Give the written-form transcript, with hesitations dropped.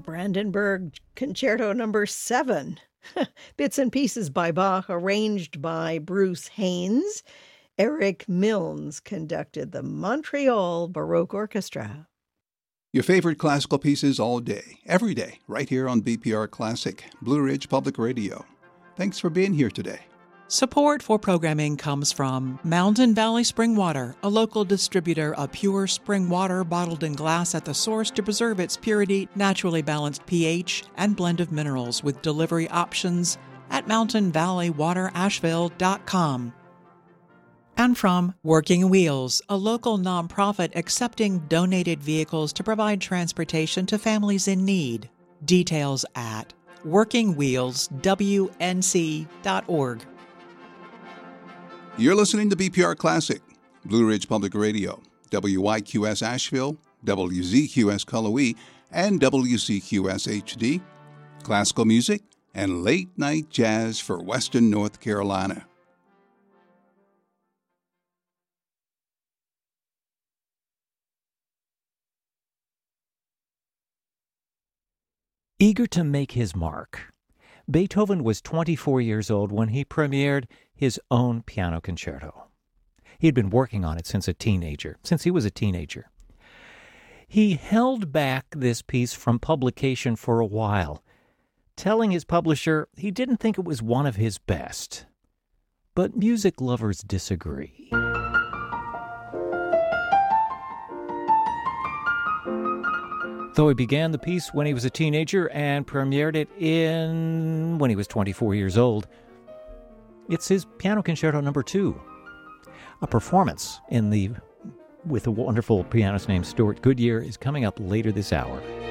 Brandenburg Concerto No. 7. Bits and Pieces by Bach, arranged by Bruce Haynes. Eric Milnes conducted the Montreal Baroque Orchestra. Your favorite classical pieces all day, every day, right here on BPR Classic, Blue Ridge Public Radio. Thanks for being here today. Support for programming comes from Mountain Valley Spring Water, a local distributor of pure spring water bottled in glass at the source to preserve its purity, naturally balanced pH, and blend of minerals with delivery options at mountainvalleywaterasheville.com. And from Working Wheels, a local nonprofit accepting donated vehicles to provide transportation to families in need. Details at workingwheelswnc.org. You're listening to BPR Classic, Blue Ridge Public Radio, WYQS Asheville, WZQS Cullowhee, and WCQS HD, classical music and late-night jazz for Western North Carolina. Eager to make his mark, Beethoven was 24 years old when he premiered his own piano concerto. He had been working on it since he was a teenager. He held back this piece from publication for a while, telling his publisher he didn't think it was one of his best. But music lovers disagree. Though he began the piece when he was a teenager and premiered it when he was 24 years old, it's his Piano Concerto No. 2. A performance with a wonderful pianist named Stuart Goodyear is coming up later this hour.